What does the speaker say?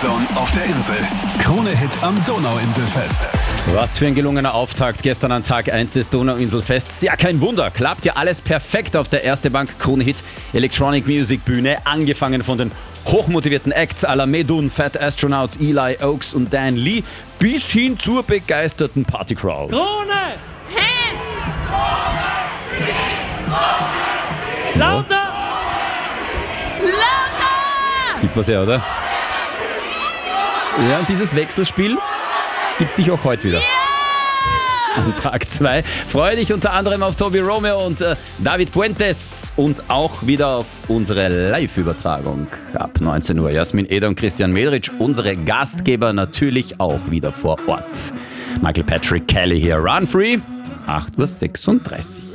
Zone auf der Insel. Krone-Hit am Donauinselfest. Was für ein gelungener Auftakt gestern an Tag 1 des Donauinselfests. Ja, kein Wunder, klappt ja alles perfekt auf der Erste Bank Krone-Hit Electronic Music Bühne. Angefangen von den hochmotivierten Acts à la Medun, Fat Astronauts, Eli Oaks und Dan Lee bis hin zur begeisterten Partycrowd. Krone! Hit! Lauter! Lauter! Gibt was her, oder? Ja, und dieses Wechselspiel gibt sich auch heute wieder. An Tag 2 freue dich unter anderem auf Tobi Romeo und David Puentes und auch wieder auf unsere Live-Übertragung ab 19 Uhr. Jasmin Eder und Christian Medritsch, unsere Gastgeber, natürlich auch wieder vor Ort. Michael Patrick Kelly hier, Run Free, 8.36 Uhr.